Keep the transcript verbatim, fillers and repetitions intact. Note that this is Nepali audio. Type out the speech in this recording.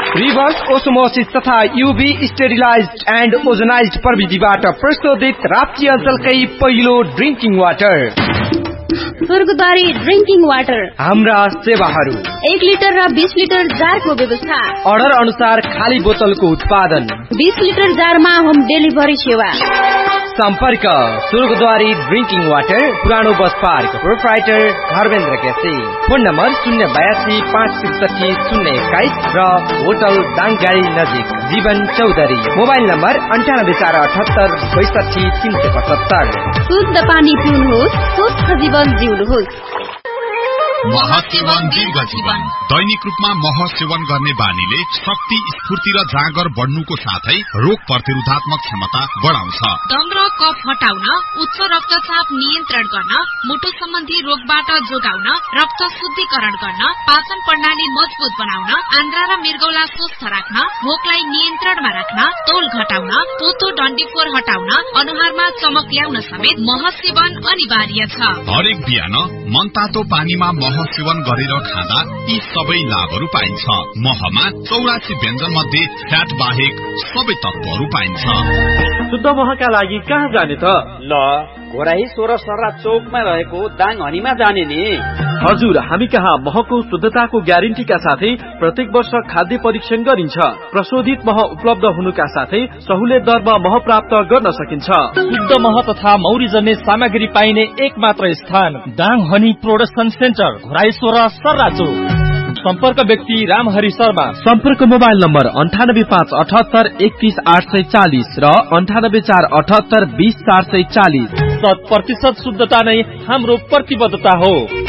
रिभर्स ओस्मोसिस तथा यूभी स्टेरिलाइज्ड एन्ड ओजोनाइज्ड प्रविधिबाट प्रशोधित राप्ती अञ्चलकै पहिलो ड्रिंकिङ वाटर स्वर्गद्वारी ड्रिंकिङ वाटर। हाम्रा सेवाहरू एक लिटर र बीस लिटर जारको व्यवस्था, अर्डर अनुसार खाली बोतलको उत्पादन, बीस लिटर जारमा होम डेलिभरी सेवा। सम्पर्क स्वर्गद्वारी ड्रिंकिङ वाटर, पुरानो bus park, proprietor Dharmendra KC. Phone number शून्य बयासी पाँच त्रिसठी शून्य एक्काइस र होटल दाङगाडी नजिक जीवन चौधरी। मोबाइल नम्बर अन्ठानब्बे चार अठहत्तर बैसठी तीन सय पचहत्तर। शुद्ध पानी पिउनुहोस्, स्वस्थ जीवन जिउनुहोस्। महसेवन दीर्घ जीवन। दैनिक रूपमा मह सेवन गर्ने बानीले शक्ति, स्फूर्ति र जाँगर बढ्नुको साथै रोग प्रतिरोधात्मक क्षमता बढाउँछ। दम र कफ हटाउन, उच्च रक्तचाप नियन्त्रण गर्न, मुटु सम्बन्धी रोगबाट जोगाउन, रक्त शुद्धिकरण गर्न, पाचन प्रणाली मजबुत बनाउन, आन्द्रा र मृगौला स्वस्थ राख्न, भोकलाई नियन्त्रणमा राख्न, तौल घटाउन, पोतो डन्डीफोर हटाउन, अनुहारमा चमक ल्याउन समेत मह सेवन अनिवार्य छ। हरेक बिहान मनतातो पानीमा मह सेवन गरेर खाँदा यी सबै लाभहरू पाइन्छ। महमा चौरासी व्यञ्जन मध्ये फ्याट बाहेक सबै तत्वहरू पाइन्छ। शुद्ध महका लागि कहाँ जाने त? ल घोराही सोह्र सर्रा चौकमा रहेको दाङ हनीमा जाने नि। हजुर, हामी कहाँ महको शुद्धताको ग्यारेन्टीका साथै प्रत्येक वर्ष खाद्य परीक्षण गरिन्छ। प्रशोधित मह उपलब्ध हुनुका साथै सहुलियत दरमा मह प्राप्त गर्न सकिन्छ। शुद्ध मह तथा मौरी जन्ने सामग्री पाइने एक मात्र स्थान Dang honey production centre, Ghorahi सोह्र सर्रा चौक। सम्पर्क व्यक्ति रामहरि शर्मा। सम्पर्क मोबाइल नम्बर अन्ठानब्बे पाँच अठहत्तर एकतीस आठ सय चालिस र अन्ठानब्बे चार अठहत्तर बीस चार सय चालिस। शत प्रतिशत शुद्धता नै हाम्रो प्रतिबद्धता हो।